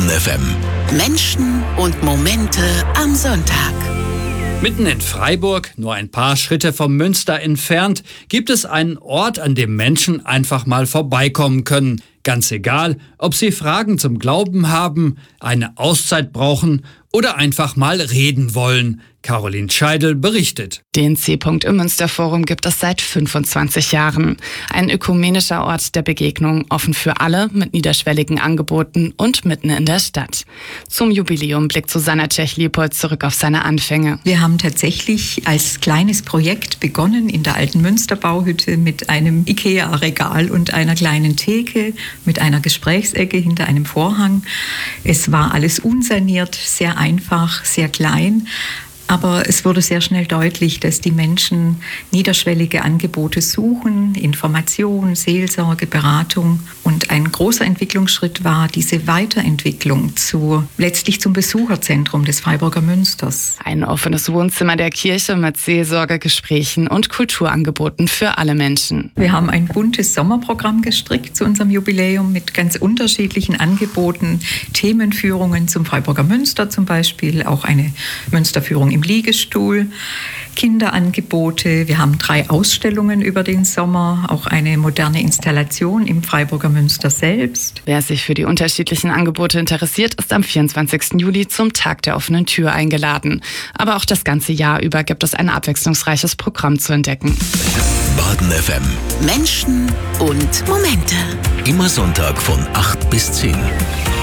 Baden FM. Menschen und Momente am Sonntag. Mitten in Freiburg, nur ein paar Schritte vom Münster entfernt, gibt es einen Ort, an dem Menschen einfach mal vorbeikommen können. Ganz egal, ob sie Fragen zum Glauben haben, eine Auszeit brauchen oder einfach mal reden wollen. Caroline Scheidel berichtet. Den C-Punkt im Münsterforum gibt es seit 25 Jahren. Ein ökumenischer Ort der Begegnung, offen für alle, mit niederschwelligen Angeboten und mitten in der Stadt. Zum Jubiläum blickt Susanna Tschech-Liepold zurück auf seine Anfänge. Wir haben tatsächlich als kleines Projekt begonnen in der alten Münsterbauhütte mit einem IKEA-Regal und einer kleinen Theke, mit einer Gesprächsecke hinter einem Vorhang. Es war alles unsaniert, sehr einfach, sehr klein. Aber es wurde sehr schnell deutlich, dass die Menschen niederschwellige Angebote suchen, Information, Seelsorge, Beratung. Und ein großer Entwicklungsschritt war diese Weiterentwicklung letztlich zum Besucherzentrum des Freiburger Münsters. Ein offenes Wohnzimmer der Kirche mit Seelsorge, Gesprächen und Kulturangeboten für alle Menschen. Wir haben ein buntes Sommerprogramm gestrickt zu unserem Jubiläum mit ganz unterschiedlichen Angeboten, Themenführungen zum Freiburger Münster zum Beispiel, auch eine Münsterführung im Liegestuhl, Kinderangebote. Wir haben 3 Ausstellungen über den Sommer, auch eine moderne Installation im Freiburger Münster selbst. Wer sich für die unterschiedlichen Angebote interessiert, ist am 24. Juli zum Tag der offenen Tür eingeladen. Aber auch das ganze Jahr über gibt es ein abwechslungsreiches Programm zu entdecken. Baden FM. Menschen und Momente. Immer Sonntag von 8 bis 10.